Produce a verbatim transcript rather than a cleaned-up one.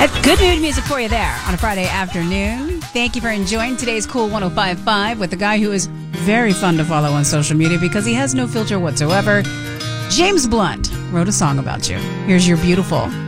Good mood music for you there on a Friday afternoon. Thank you for enjoying today's Cool one oh five point five with the guy who is very fun to follow on social media because he has no filter whatsoever. James Blunt wrote a song about you. Here's Your Beautiful.